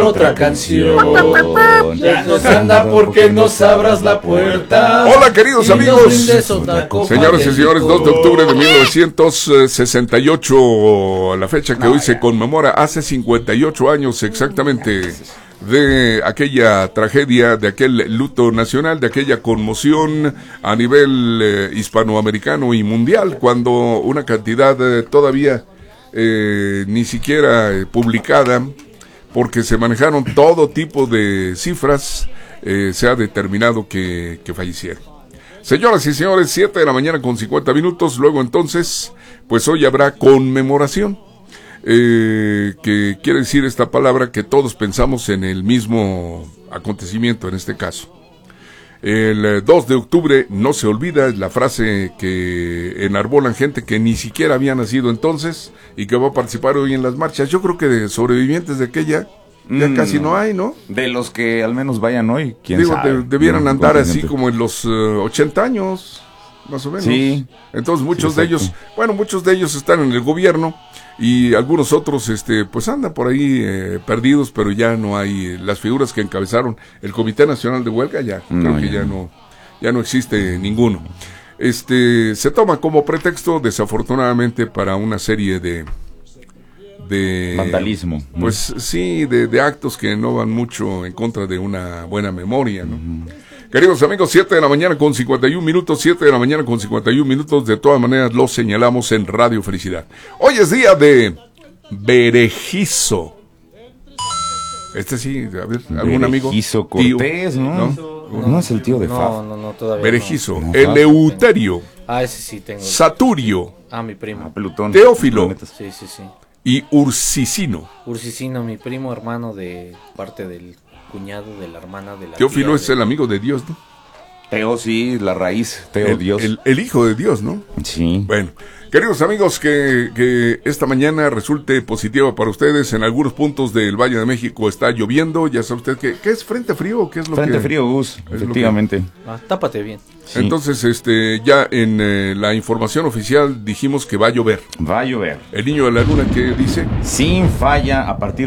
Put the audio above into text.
otra canción. Ya nos anda porque nos abras la puerta. Hola, queridos amigos. Señoras y señores, 2 de octubre de 1968, la fecha que hoy se conmemora, hace 58 años exactamente, de aquella tragedia, de aquel luto nacional, de aquella conmoción a nivel hispanoamericano y mundial, cuando una cantidad todavía ni siquiera publicada, porque se manejaron todo tipo de cifras, se ha determinado que fallecieron. Señoras y señores, 7 de la mañana con 50 minutos, luego entonces, pues hoy habrá conmemoración. Que quiere decir esta palabra que todos pensamos en el mismo acontecimiento en este caso. El 2 de octubre no se olvida, es la frase que enarbolan gente que ni siquiera había nacido entonces y que va a participar hoy en las marchas. Yo creo que de sobrevivientes de aquella ya casi no hay, ¿no? De los que al menos vayan hoy, quién sabe. Debieran andar así como en los 80 años, más o menos. Sí. Entonces muchos de ellos, muchos de ellos están en el gobierno y algunos otros, pues andan por ahí perdidos, pero ya no hay las figuras que encabezaron el Comité Nacional de Huelga, creo que ya no existe ninguno. Se toma como pretexto, desafortunadamente, para una serie de vandalismo. Pues sí, de actos que no van mucho en contra de una buena memoria, ¿no? Queridos amigos, 7 de la mañana con 51 minutos, 7 de la mañana con 51 minutos, de todas maneras lo señalamos en Radio Felicidad. Hoy es día de Berejizo. Sí, a ver, ¿algún amigo? Berejizo Cortés, tío, ¿no? No es el tío de Faf. No, todavía Berejizo, no. Eleuterio. Ese sí tengo. Saturio. Mi primo. Plutón. Teófilo. Sí. Y Ursicino. Ursicino, mi primo hermano de parte del cuñado de la hermana de la Teófilo es el amigo de Dios, ¿no? Teo, sí, la raíz, Teo, Dios. El hijo de Dios, ¿no? Sí. Bueno, queridos amigos, que esta mañana resulte positiva para ustedes. En algunos puntos del Valle de México está lloviendo. Ya sabe usted ¿qué es frente frío o qué es lo frente frío, Gus, efectivamente. Tápate bien. Sí. Entonces, ya en la información oficial dijimos que va a llover. Va a llover. El niño de la luna, ¿qué dice? Sin falla, a partir